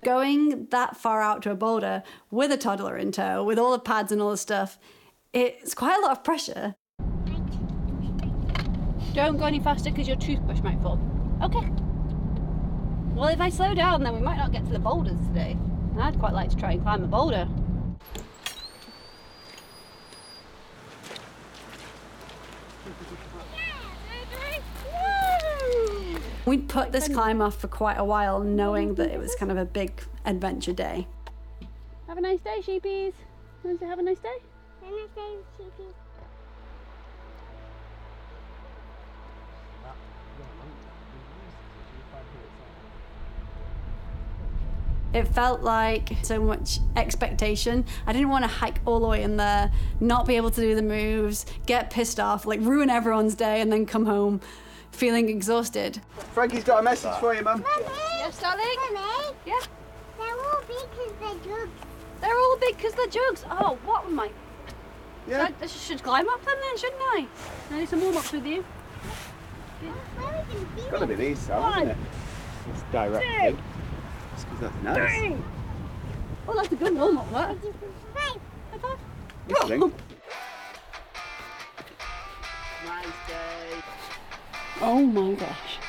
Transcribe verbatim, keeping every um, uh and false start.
Going that far out to a boulder with a toddler in tow, with all the pads and all the stuff, it's quite a lot of pressure. Don't go any faster because your toothbrush might fall. Okay. Well, if I slow down, then we might not get to the boulders today. I'd quite like to try and climb a boulder. We'd put this climb off for quite a while, knowing that it was kind of a big adventure day. Have a nice day, sheepies. Want to have a nice day? Have a nice day, sheepies. It felt like so much expectation. I didn't want to hike all the way in there, not be able to do the moves, get pissed off, like ruin everyone's day, and then come home feeling exhausted. Frankie's got a message for you, Mum. Mummy! Yes, darling? Mummy! Yeah? They're all big because they're jugs. They're all big because they're jugs. Oh, what am I? Yeah. Should I, I should climb up them then, shouldn't I? I need some warm-ups with you. Where we can be It's got to be these, so, isn't it? It's directed. It's because that's nice. Oh, that's a good warm-up, that. Right. High five. Whistling. Nice day. Oh my gosh.